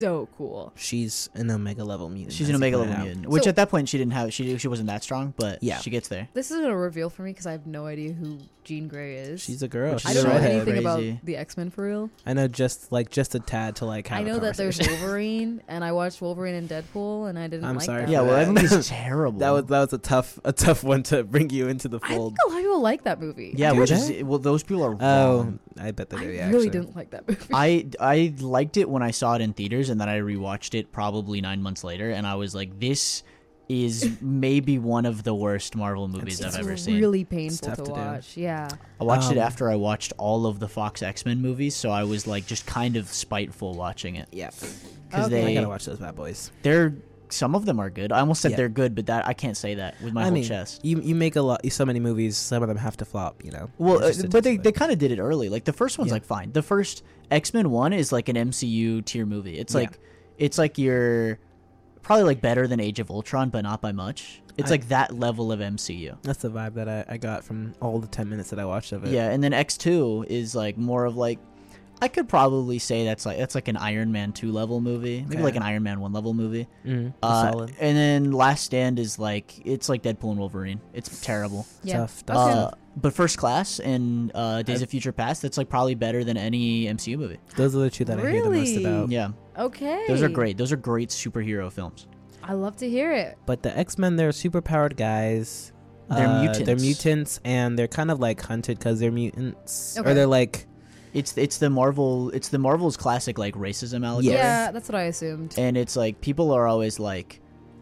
so cool. She's an Omega level mutant. She's an Omega level mutant, which at that point she didn't have. She wasn't that strong, but Yeah. she gets there. This isn't a reveal for me because I have no idea who Jean Grey is. She's a girl. Which I is don't know redhead. anything about Crazy. the X-Men for real. I know just a tad to like have I a know that there's conversation. Wolverine, and I watched Wolverine and Deadpool, and I didn't I'm like sorry that. for Yeah, well, that. that movie's terrible. That was a tough one to bring you into the I fold. think a lot of people like that movie. yeah, Do which they? is those people are Oh, wrong. I bet they I do. really Yeah, actually. didn't like that movie. I liked it when I saw it in theaters, and then I rewatched it probably 9 months later, and I was like, this is maybe one of the worst Marvel movies it's I've ever seen. really painful tough to to do. watch. Yeah. I watched it Um, after I watched all of the Fox X-Men movies, so I was like just kind of spiteful watching it. Yeah, Because Okay. I they gotta watch those bad boys. they're some of them are good. I almost said Yeah. they're good, but that I can't say that with my whole chest. you make so many movies. Some of them have to flop. You know. Well, It's just a but test of they it. kind of did it early. Like the first one's Yeah. like fine. The first X-Men one is like an MCU tier movie. It's Yeah. like you're probably like better than Age of Ultron, but not by much. It's I- like that level of MCU. That's the vibe that I got from all the 10 minutes that I watched of it. Yeah, and then X2 is like more of like I could probably say that's like an Iron Man 2 level movie, maybe Okay. like an Iron Man 1 level movie. Solid. And then Last Stand is like it's like Deadpool and Wolverine. It's terrible. Yeah. Tough. Okay. But First Class and Days of Future Past, that's like probably better than any MCU movie. Those are the two that I hear the most Really? about. Yeah, Okay. those are great. Those are great superhero films. I love to hear it. But the X-Men, they're superpowered guys. They're mutants. They're mutants, and they're kind of like hunted because they're mutants, Okay. or they're like It's the Marvel's classic like racism allegory. Yeah, that's what I assumed. And it's like people are always like,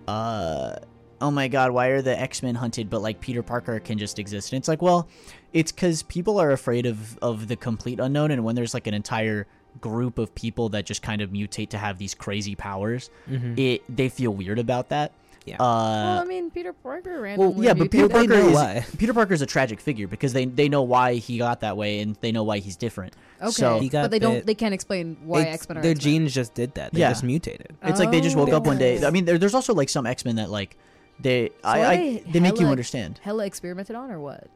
oh my god, why are the X-Men hunted but like Peter Parker can just exist? And it's like, well, it's because people are afraid of the complete unknown, and when there's like an entire group of people that just kind of mutate to have these crazy powers, they feel weird about that. Yeah. Well, I mean, Peter Parker randomly. Yeah, but Peter mutated. Parker know is why. Peter Parker's a tragic figure because they know why he got that way and they know why he's different. Okay, So He got but they don't. bit. They can't explain why it's- X-Men are their X-Men. genes just did that. They Yeah. just mutated. It's like they just woke up one day. Oh. I mean, there's also like some X-Men that like they So are they they make you hella- understand. Hella experimented on, or what?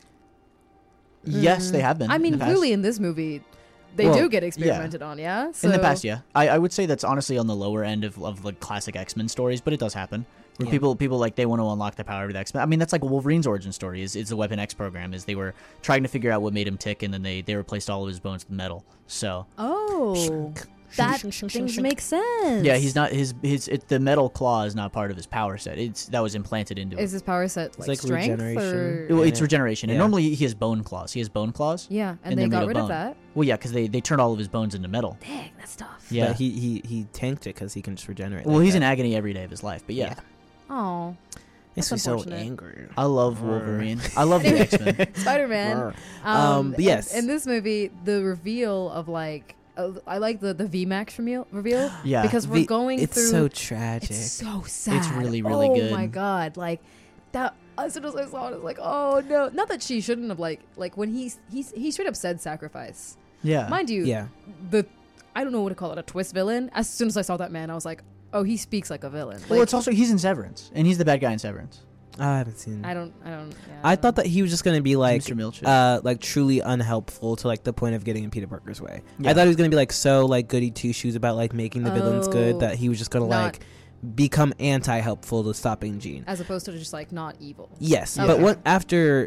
Yes, they have been. I in mean, the past. really, in this movie, they Well, do get experimented on. Yeah. So, In the past, yeah. I would say that's honestly on the lower end of like classic X-Men stories, but it does happen. Where Yeah. people like they want to unlock the power of the X-Men. I mean, that's like Wolverine's origin story. Is the Weapon X program? Is they were trying to figure out what made him tick, and then they replaced all of his bones with metal. So Oh, that things make sense. yeah, he's not the metal claw is not part of his power set. That was implanted into him. Is his power set like, like strength regeneration. or? Well, it's Yeah. regeneration, and Yeah. normally he has bone claws. He has bone claws. Yeah, and And they they're got made rid of of bone. that. Well, yeah, because they turned all of his bones into metal. Dang, that's tough. Yeah. But he tanked it because he can just regenerate. Well, like he's that. in agony every day of his life. But yeah. Oh, Makes That's me so unfortunate. angry. I love Wolverine. I love the X-Men. Spider-Man. But yes. In this movie, the reveal of like, I like the VMAX reveal. Yeah. Because we're going It's through. so tragic. It's so sad. really, really oh good. Oh my god! Like that. As soon as I saw it, I was like, oh no! Not that she shouldn't have like when he straight up said sacrifice. Yeah. Mind you, Yeah. I don't know what to call it, a twist villain. As soon as I saw that man, I was like, oh, he speaks like a villain. Well, Like, it's also he's in Severance, and he's the bad guy in Severance. I haven't seen. I don't. Yeah, I thought that he was just gonna be like, Mr. Milchick. like truly unhelpful to like the point of getting in Peter Parker's way. Yeah. I thought he was gonna be like so like goody two shoes about like making the villains good Oh. that he was just gonna Not- like become anti-helpful to stopping Jean. as opposed to just like not evil. Yes, Okay. but what after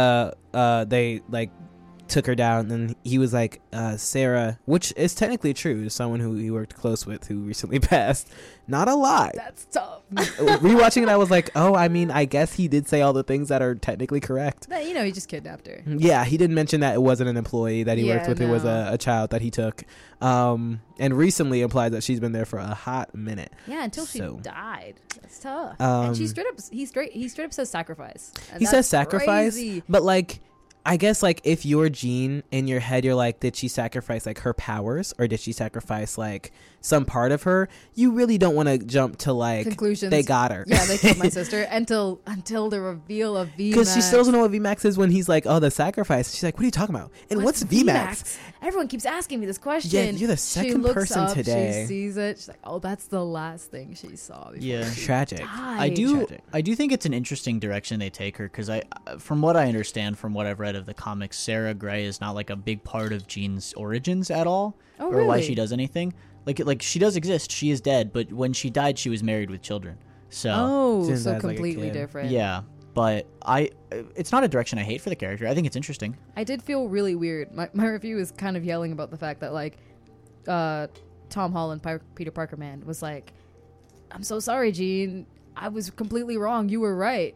they like took her down, and he was like Sarah, which is technically true, someone who he worked close with who recently passed. Not a lie. That's tough. Rewatching it, I was like, oh, I mean, I guess he did say all the things that are technically correct. But, you know, he just kidnapped her. Yeah, he did mention that it wasn't an employee that he worked Yeah, with. It was no. a child that he took. And recently implied that she's been there for a hot minute. Yeah, until she So- died. That's tough. Um, and he straight up says sacrifice. And He says that's sacrifice, crazy. but like, I guess like if you're Jean in your head, you're like, did she sacrifice like her powers or did she sacrifice like some part of her? You really don't want to jump to like Conclusions. they got her. Yeah, they killed my sister until the reveal of VMAX. Because she still doesn't know what VMAX is when he's like, oh, the sacrifice. She's like, what are you talking about? And what's VMAX? Everyone keeps asking me this question. Yeah, you're the She second looks person up, today. She sees it. She's like, oh, that's the last thing she saw. Before Yeah. she Tragic. died. Tragic. I do think it's an interesting direction they take her because from what I understand from what I've read of the comics, Sarah Gray is not like a big part of Jean's origins at all, Oh, or why really? she does anything. Like she does exist. She is dead, but when she died, she was married with children. So Oh, Since so I was, like, a completely kid. different. yeah, but it's not a direction I hate for the character. I think it's interesting. I did feel really weird. My review is kind of yelling about the fact that like Tom Holland, Peter Parker man, was like, "I'm so sorry, Jean. I was completely wrong. You were right."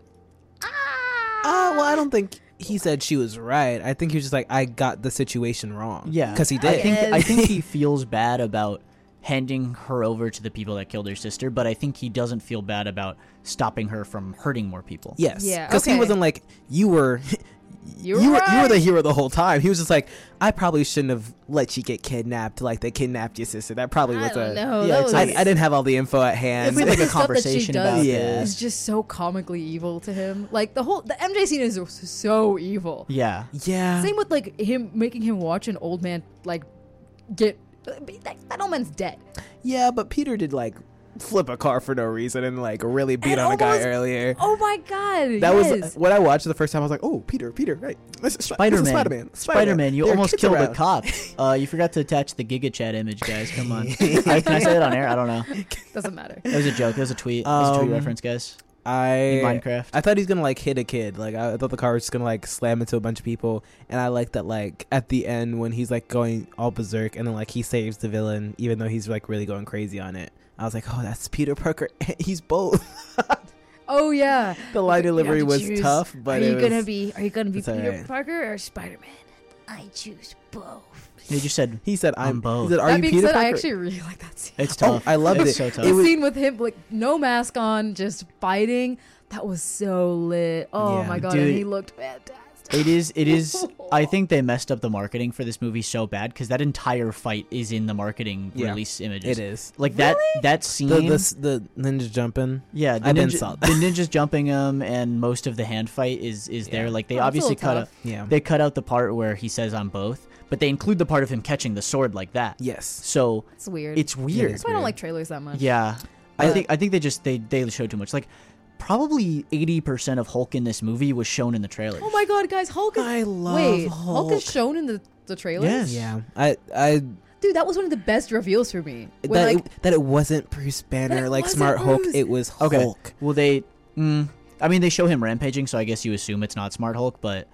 Well, I don't think he said she was right. I think he was just like, I got the situation wrong. Yeah, because he did. I think he feels bad about handing her over to the people that killed her sister, but I think he doesn't feel bad about stopping her from hurting more people. Yes. Yeah, Because he okay. wasn't like, you were You were you were right. the hero the whole time. He was just like, I probably shouldn't have let you get kidnapped like they kidnapped your sister. That probably I was don't a know. Yeah, that it's was, I didn't have all the info at hand. We had, like, the a stuff that she conversation does about Yeah. is just so comically evil to him. Like the MJ scene is so evil. Yeah. Yeah. Same with like him making him watch an old man like get that old man's dead. Yeah, but Peter did like flip a car for no reason and like really beat And on a guy almost- earlier. Oh my god! That yes. was when I watched it the first time. I was like, "Oh, Peter, right? This is Spider-Man. Spider-Man. You There are almost kids killed around. a cop. You forgot to attach the Giga Chat image, guys. Come on. Can I say that on air? I don't know. Doesn't matter. It was a joke. It was a tweet. It was a tweet reference, guys. In Minecraft. I thought he was gonna like hit a kid. Like I thought the car was just gonna like slam into a bunch of people. And I like that like at the end when he's like going all berserk and then like he saves the villain even though he's like really going crazy on it. I was like, oh, that's Peter Parker. He's both. Oh yeah. The line You have delivery to was choose. tough, but Are you it gonna was- be it's Peter alright. Parker or Spider Man? I choose both. He just said, He said, I'm both. He said, are That you being Peter said, Parker? I actually really like that scene. it's Oh, tough. I loved It's it. so tough. The It was- scene with him, like no mask on, just fighting. That was so lit. Oh Yeah. my god, Dude, and he looked fantastic. It is. I think they messed up the marketing for this movie so bad because that entire fight is in the marketing Yeah, release images. It is. Like that scene. The ninja jumping. Yeah, I didn't saw the ninjas jumping him, and most of the hand fight is there. Like they Oh, it's a obviously little cut out. tough. Yeah. They cut out the part where he says I'm both, but they include the part of him catching the sword like that. Yes. So It's weird. it's weird. That's why I don't like trailers that much. Yeah, I think they just they showed too much. Like probably 80% of Hulk in this movie was shown in the trailers. Oh my god, guys, Hulk is. I love Wait, Hulk. is shown in the trailers? Yes. Yeah. I Dude, that was one of the best reveals for me. When, that it wasn't Bruce Banner That it like wasn't Smart Hulk. Bruce. It was Okay. Hulk. Well, I mean, they show him rampaging, so I guess you assume it's not Smart Hulk, but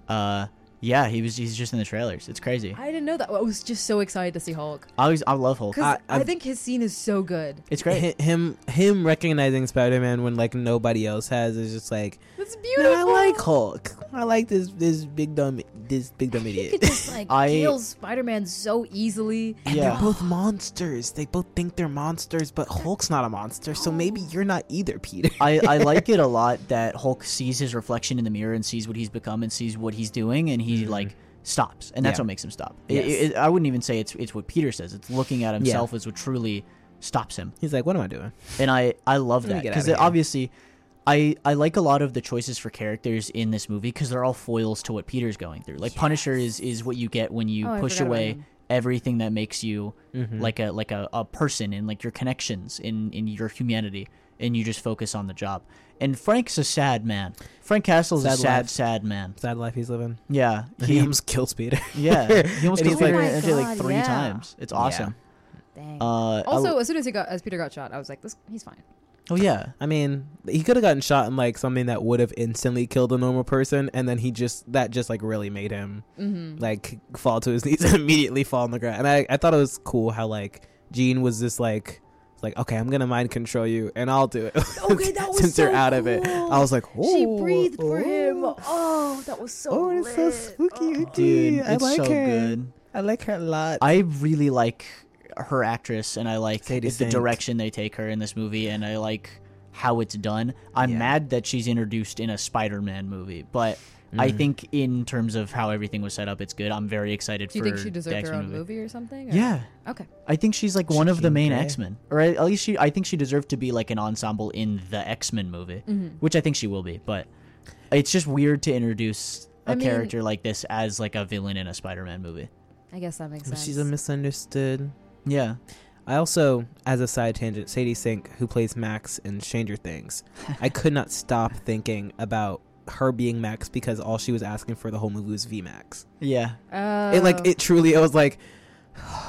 yeah, he's just in the trailers. It's crazy. I didn't know that. I was just so excited to see Hulk. I love Hulk. Because I I've- think his scene is so good. It's great. Him recognizing Spider-Man when like nobody else has is just like It's "No, beautiful. I like Hulk. I like this big dumb He idiot. could just like kill Spider-Man so easily. And Yeah. they're both monsters. They both think they're monsters, but Hulk's not a monster, so maybe you're not either, Peter. I like it a lot that Hulk sees his reflection in the mirror and sees what he's become and sees what he's doing, and he like stops, and that's Yeah. what makes him stop. Yes. I wouldn't even say it's what Peter says. It's looking at himself as what truly stops him, He's like, what am I doing? and I love Let me that get because outta here. obviously. I like a lot of the choices for characters in this movie because they're all foils to what Peter's going through. Like Punisher is what you get when you Oh, I push forgot about away him. everything that makes you Mm-hmm. like a person and like your connections in your humanity, and you just focus on the job. And Frank's a sad man. Frank Castle's a Sad life. sad man. Sad life he's living. Yeah, He almost kills Peter. yeah, he almost And kills he's Peter like- and Oh MJ my like 3 God, yeah. times. It's awesome. Dang. I Also, as soon as Peter got shot, I was like, he's fine. oh yeah, I mean, he could have gotten shot in like something that would have instantly killed a normal person, and then that just like really made him like fall to his knees and immediately fall on the ground. And I thought it was cool how like Jean was just like, okay, I'm gonna mind control you, and I'll do it. Okay, that was since so they're out of it. cool. I was like, oh, She breathed for him. oh. Oh, that was so Oh, it's so lit. spooky. Oh. dude, I it's like so her. good. I like her a lot. I really like her actress, and I like Sadie the Sink. direction they take her in this movie, and I like how it's done. I'm Yeah. mad that she's introduced in a Spider-Man movie, but I think in terms of how everything was set up, it's good. I'm very excited Do you for think she the deserved her X-Men own movie or something? or- Yeah, Okay. I think she's like one of the Jean main Grey. X-Men, or at least I think she deserved to be like an ensemble in the X-Men movie, which I think she will be. But it's just weird to introduce a I mean- character like this as like a villain in a Spider-Man movie. I guess that makes sense. She's a misunderstood. Yeah, I also, as a side tangent, Sadie Sink, who plays Max in Stranger Things, I could not stop thinking about her being Max because all she was asking for the whole movie was VMAX. yeah. It truly, I was like,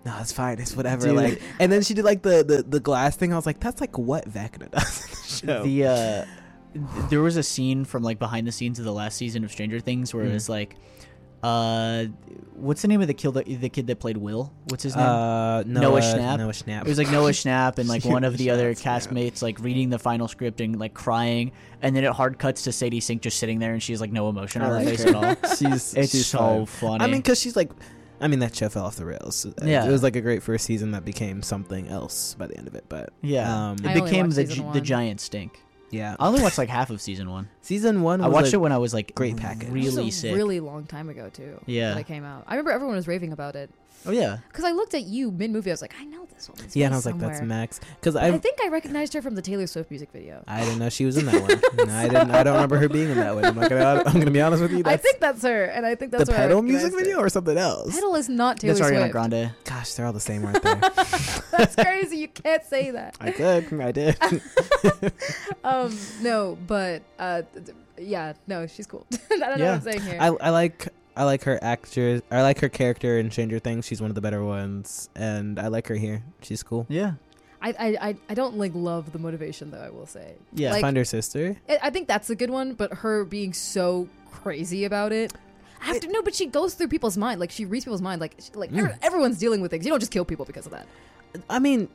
no, it's fine, it's whatever. Dude. Like, and then she did like the glass thing. I was like, that's like what Vecna does in the show. There was a scene from like behind the scenes of the last season of Stranger Things where it was like, what's the name of the kid that played Will? What's his name? Noah Schnapp. Noah Schnapp. It was like Noah Schnapp and like one of the other Schnapp. castmates like reading the final script and like crying, and then it hard cuts to Sadie Sink just sitting there and she has like no emotion on her face at all. She's so funny. I mean, because she's like, I mean, that show fell off the rails. Yeah. It was like a great first season that became something else by the end of it. But yeah, it it I only became watched the season the one. giant stink. yeah, I only watched like half of season 1. season 1. I was watched a it when I was like great package. It was really a sick. really long time ago too. Yeah. that it came out. I remember everyone was raving about it Oh yeah. because I looked at you mid movie. I was like, I know this woman's Yeah, and face I was like, that's somewhere. Max. Because I think I recognized her from the Taylor Swift music video. I didn't know she was in that one. No, I didn't. I don't remember her being in that one. I'm gonna be honest with you. I think that's her, and I think the that's where I Pedal music recognized video it. or something else. Pedal is not Taylor That's Ariana Swift. Grande. Gosh, they're all the same, aren't they? That's crazy. You can't say that. I could. I did. No, but yeah, no, she's cool. I don't know Yeah. what I'm saying here. I like her actress. I like her character in Stranger Things. She's one of the better ones, and I like her here. She's cool. Yeah. I don't like love the motivation though. I will say. Yeah. Like, Find her sister. I think that's a good one, but her being so crazy about it. No, but she goes through people's mind. Like she reads people's mind. Like everyone's dealing with things. You don't just kill people because of that. I mean,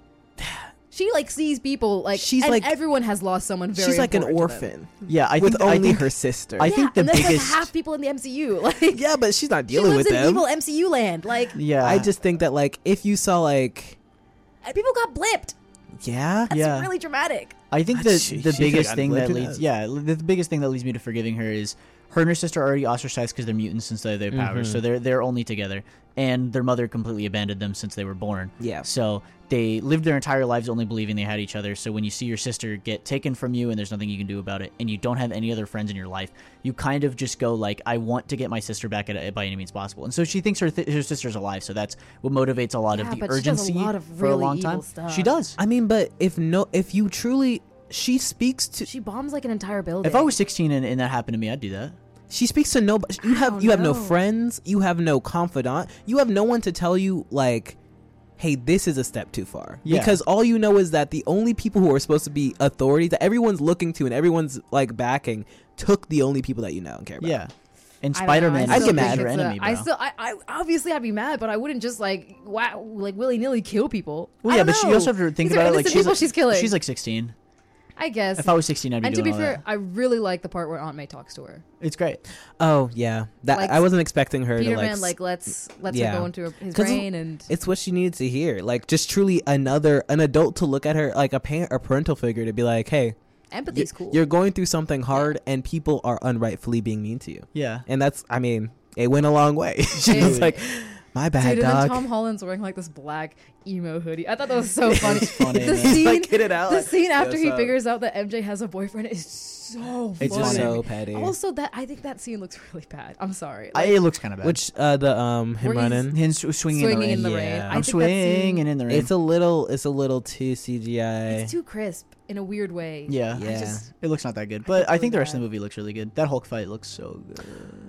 She like sees people like She's and like- everyone has lost someone very she's like an important to them. orphan Yeah, I with think I only think her sister. I think the and that's biggest like half people in the MCU. Like yeah, but she's not she dealing lives with in them. evil MCU land. Like yeah. I just think that like if you saw like and people got blipped. yeah, That's Yeah. really dramatic. I think Ah, that she the could've biggest gotten thing that blipped in leads, that. yeah, the biggest thing that leads me to forgiving her is her and her sister are already ostracized because they're mutants instead of their powers, Mhm. so they're only together, and their mother completely abandoned them since they were born. yeah. So they lived their entire lives only believing they had each other. So when you see your sister get taken from you and there's nothing you can do about it, and you don't have any other friends in your life, you kind of just go like, I want to get my sister back by any means possible. And so she thinks her sister's alive. So that's what motivates a lot of Yeah, the but she does a urgency lot of for a really long evil time. stuff. She does. I mean, but if you truly, she speaks to She bombs like an entire building. If I was 16 and that happened to me, I'd do that. She speaks to nobody. You I don't have no know. friends. You have no confidant. You have no one to tell you like, hey, this is a step too far. Yeah. Because all you know is that the only people who are supposed to be authorities that everyone's looking to and everyone's like backing took the only people that you know and care about. Yeah. And I don't know, Spider-Man I is still a think major it's a- enemy, bro. I obviously I'd be mad, but I wouldn't just like willy nilly kill people. Well, I yeah, don't but you know. also have to think These are about it like innocent people she's killing. She's like 16. I guess. If I was 16, I'd be and to doing be all fair, that. I really like the part where Aunt May talks to her. It's great. Oh yeah. That Like, I wasn't expecting her Peter to like. Man, like let's yeah. her go into his 'Cause brain and It's what she needed to hear. Like just truly an adult to look at her like a parent or parental figure to be like, hey, empathy's cool. you're going through something hard and people are unrightfully being mean to you. Yeah. And that's, I mean, it went a long way. She was Dude. like, my bad, Dude, and then dog. Tom Holland's wearing like this black emo hoodie. I thought that was so funny. It's funny, the man. scene, Like, get it out. the Like, scene after yes, he figures out that MJ has a boyfriend is so It's funny. just so petty. Also, that I think that scene looks really bad. I'm sorry. It looks kind of bad. Which him Where he's- running. him swinging, in the rain. rain. Yeah. I I'm think that scene- swinging in the rain. It's a little too CGI. It's too crisp in a weird way. yeah. Yeah. just- It looks not that good. think But I it's think the really rest of the bad. movie looks really good. That Hulk fight looks so good.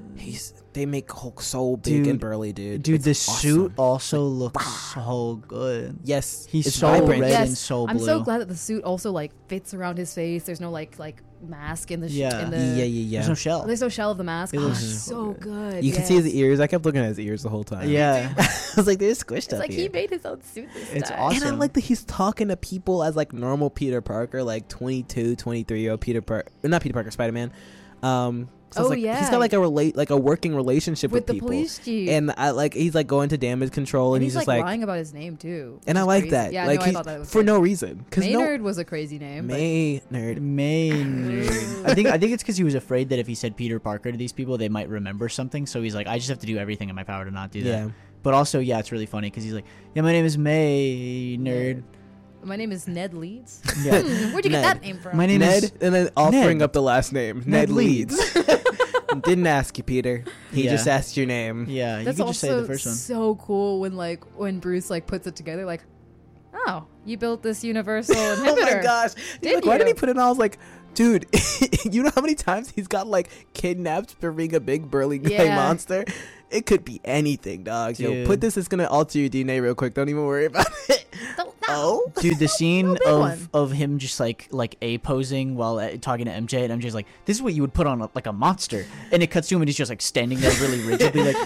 They make Hulk so big Dude, and burly, dude. Dude, It's the suit awesome. also looks so good. Yes, He's it's so vibrant. red Yes, and so blue. I'm so glad that the suit also like fits around his face. There's no like mask in the Yeah. in the Yeah. There's no shell. There's no shell of the mask. It Oh, looks it's so good. You can see his yes. ears. I kept looking at his ears the whole time. Yeah. I was like, they're squished It's up like here. he made his own suit this It's time. awesome. And I like that he's talking to people as like normal Peter Parker, like 22, 23-year-old Peter Parker, not Peter Parker, Spider-Man. So it's Oh, like, yeah. he's got like a working relationship with with the people. police chief. And I like he's like going to damage control, and he's just like lying about his name too. and which I is like crazy. that. Yeah, like no, I he's thought that was for good. no reason because Maynard was a crazy name. but- Maynard. Maynard. I think it's because he was afraid that if he said Peter Parker to these people, they might remember something. So he's like, I just have to do everything in my power to not do that. Yeah. But also, yeah, it's really funny because he's like, yeah, my name is Maynard. My name is Ned Leeds. Yeah. Where'd you get Ned. that name from? My name Ned, is and then offering Ned. up the last name, Ned Ned Leeds. Didn't ask you, Peter. He Yeah. just asked your name. Yeah, you That's could just say also the first one. so cool when Bruce like puts it together. Like, oh, you built this universal inhibitor. Oh my gosh! Did Like, why did you? he put it on? I was like, Dude, you know how many times he's got like kidnapped for being a big burly guy Yeah. monster? It could be anything, dog. Yo, Dude. put this. It's gonna alter your DNA real quick. Don't even worry about it. Oh, Dude, the scene big one. of him just like A posing while talking to MJ, and MJ's like, "This is what you would put on like a monster," and it cuts to him, and he's just like standing there really rigidly, like,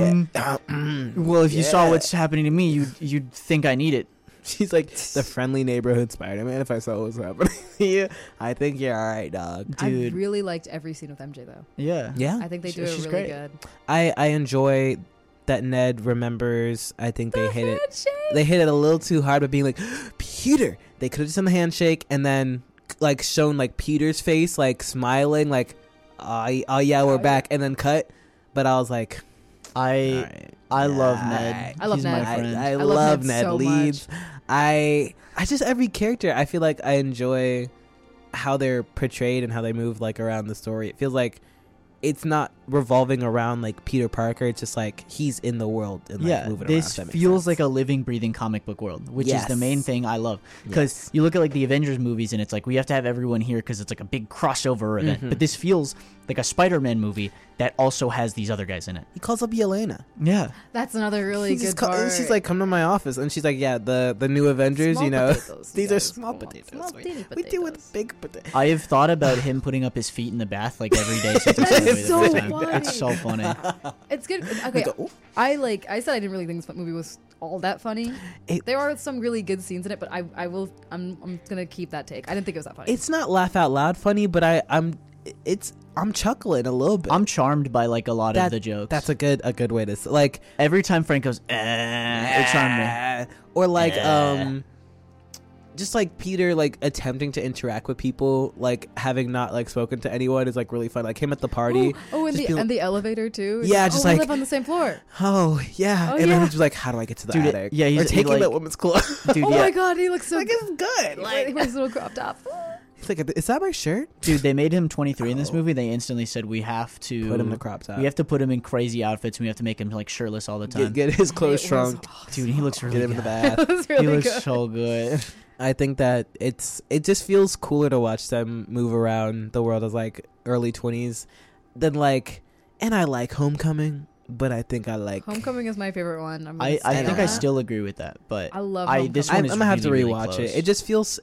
well, if you saw what's happening to me, you'd think I need it. she's like the friendly neighborhood Spider-Man. If I saw what was happening to you, I think you're all right, dog. Dude. I really liked every scene with MJ though. Yeah, Yeah, I think they do She's it really great. good. I enjoy that Ned remembers. I think they hit it. Handshake. They hit it a little too hard, but being like, Peter. They could have just done the handshake and then like shown like Peter's face like smiling, like, oh yeah, we're back, and then cut. But I was like, I love Ned. I love He's Ned. my friend. I love love Ned Ned so Leeds. much. I just every character. I feel like I enjoy how they're portrayed and how they move like around the story. It feels like it's not revolving around like Peter Parker. It's just like he's in the world and like Yeah, moving this around. if that makes feels sense. like a living, breathing comic book world, which is the main Yes. thing I love. Because Yes. you look at like the Avengers movies, and it's like we have to have everyone here because it's like a big crossover event. Mhm. But this feels like a Spider-Man movie that also has these other guys in it. He calls up Yelena. Yeah, That's another really He's good just part. she's like, come to my office, and she's like, yeah, the new Avengers, Small you know, potatoes, these you are guys. small potatoes. Small teeny We deal with potatoes. big potatoes. I have thought about him putting up his feet in the bath like every day since I saw the movie the so first time. funny. It's so funny. It's good. Okay, I said I didn't really think this movie was all that funny. There are some really good scenes in it, but I'm gonna keep that take. I didn't think it was that funny. It's not laugh out loud funny, but I'm chuckling a little bit. I'm charmed by like a lot of the jokes. That's a good way to like Every time Frank goes, it charmed me. or like just like Peter like attempting to interact with people, like having not like spoken to anyone is like really fun. Like him at the party. and just being- the elevator too. It's Yeah, like, just we like- live on the same floor. Oh yeah, Oh, and then yeah. he's just like, how do I get to the Dude, attic? yeah, he's or taking like- that woman's clothes. Dude, Oh yeah. my god, he looks so like it's good. Like Like his little crop top. he's like, is that my shirt? Dude, they made him 23 in this movie. They instantly said we have to Put him in the crop top. We have to put him in crazy outfits, and we have to make him like shirtless all the time. Get his clothes It was shrunk. Dude, he looks really Get him in good. the bath. It was He really looks good. so good. I think that it just feels cooler to watch them move around the world as like early 20s than like, and I like Homecoming, but I think I like Homecoming is my favorite one. I think I that. still agree with that, but I love this Homecoming. one is I'm gonna have to really, really rewatch close. it. It just feels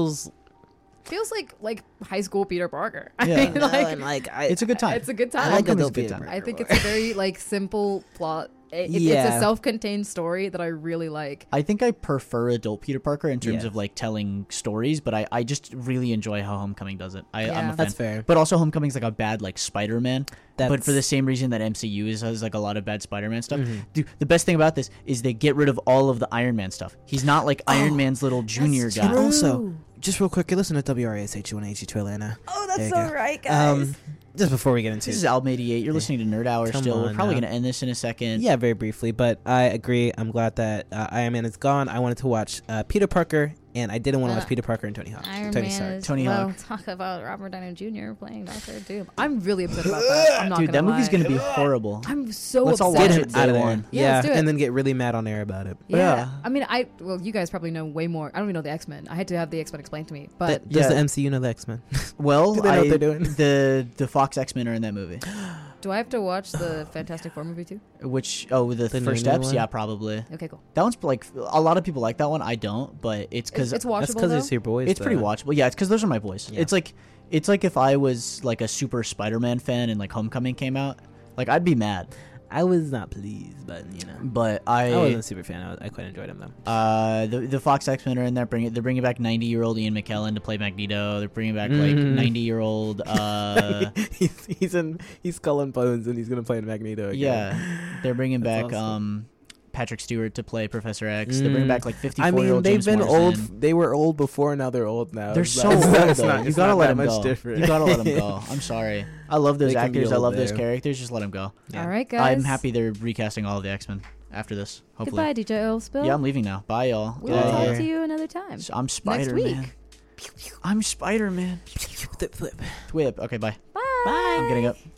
feels like high school Peter Parker. I Yeah. mean, no, like and like It's a good time. it's a good I time. like Homecoming's adult a good Peter time. Parker I think more. it's a very like simple plot. It's a Yeah. self-contained story that I really like. I think I prefer adult Peter Parker in terms Yeah. of like telling stories, but I just really enjoy how Homecoming does it. I'm Yeah. a fan. That's fair. But also Homecoming's like a bad like Spider-Man. But That's- for the same reason that MCU has like a lot of bad Spider-Man stuff. Mm-hmm. Dude, the best thing about this is they get rid of all of the Iron Man stuff. He's not like Iron Man's little junior guy. And also, just real quick, you listen to WRASH182 Atlanta. Oh, There that's you so go. right, guys. Just before we get into This is Album 88. You're listening to Nerd Hour Come still. We're on probably now. going to end this in a second. Yeah, very briefly, but I agree. I'm glad that Iron Man is gone. I wanted to watch Peter Parker, and I didn't want to watch Peter Parker and Tony Hawk. Iron Tony Man Stark. is, Tony well, Hawk. talk about Robert Downey Jr. playing Doctor Doom. I'm really upset about that. I'm not Dude, that gonna movie's lie. going to be horrible. I'm so Let's all upset. watch Get it him out of day there. one. Yeah, let's do it. And then get really mad on air about it. Yeah. I mean, well, you guys probably know way more. I don't even know the X-Men. I had to have the X-Men explained to me. But Does Yeah. the MCU know the X-Men? Well, Do they know what they're doing? The Fox X-Men are in that movie. do I have to watch the Fantastic Four movie too? Which, the The first new steps? one? Yeah, probably. Okay, cool. That one's like, a lot of people like that one. I don't, but it's because It's That's watchable because though. it's your boys. it's pretty watchable. Yeah, it's because those are my boys. Yeah. It's like if I was like a super Spider-Man fan and like Homecoming came out, like I'd be mad. I was not pleased, but you know, But I wasn't a super fan. I quite enjoyed him though. the Fox X-Men are in there. They're bringing back 90-year-old Ian McKellen to play Magneto. They're bringing back like Mhm. 90-year-old. he's Skull and Bones, and he's gonna play in Magneto again. Yeah, they're bringing That's back awesome. Patrick Stewart to play Professor X. They're bringing back like 54-year-old I mean, they've James been Marsden. old. They were old before, now they're old now. They're It's so not- old it's though. not- You it's gotta not let that them much go. different. You gotta let them go. I'm sorry. I love those They can be actors. I old love those there. characters. Just let them go. Yeah. All right, guys. I'm happy they're recasting all of the X-Men after this. Hopefully. Goodbye, DJ Oil Spill. Yeah, I'm leaving now. Bye, y'all. We will Yeah, talk yeah. to you another time. I'm Spider-Man. week. I'm Spider-Man. Flip. Whip. Okay, bye. Bye. I'm getting up.